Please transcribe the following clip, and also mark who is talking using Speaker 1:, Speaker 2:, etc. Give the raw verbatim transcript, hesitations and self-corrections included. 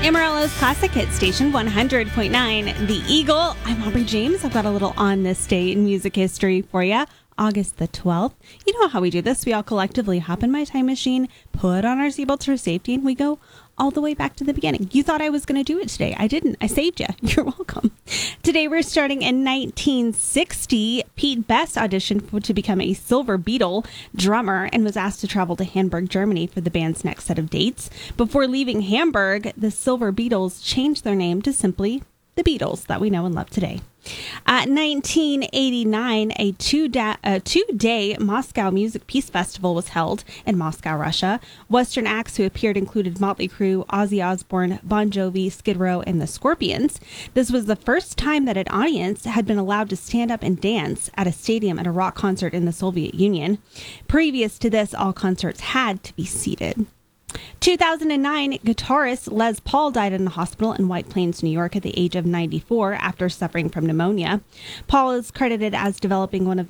Speaker 1: Amarillo's Classic Hit Station one hundred point nine, The Eagle. I'm Aubrey James. I've got a little on this day in music history for you. August the twelfth. You know how we do this. We all collectively hop in my time machine, put on our seatbelts for safety, and we go all the way back to the beginning. You thought I was going to do it today. I didn't. I saved you. You're welcome. Today we're starting in nineteen sixty. Pete Best auditioned for, to become a Silver Beetle drummer and was asked to travel to Hamburg, Germany for the band's next set of dates. Before leaving Hamburg, the Silver Beetles changed their name to simply the Beatles that we know and love today. Uh, nineteen eighty-nine, a two-da- a two-day Moscow Music Peace Festival was held in Moscow, Russia. Western acts who appeared included Motley Crue, Ozzy Osbourne, Bon Jovi, Skid Row, and the Scorpions. This was the first time that an audience had been allowed to stand up and dance at a stadium at a rock concert in the Soviet Union. Previous to this, all concerts had to be seated. two thousand nine, guitarist Les Paul died in a hospital in White Plains, New York at the age of ninety-four after suffering from pneumonia. Paul is credited as developing one of